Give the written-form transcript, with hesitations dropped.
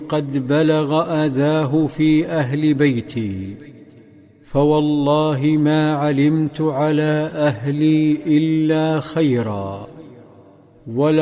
قد بلغ أذاه في أهل بيتي، فوالله ما علمت على أهلي إلا خيرا،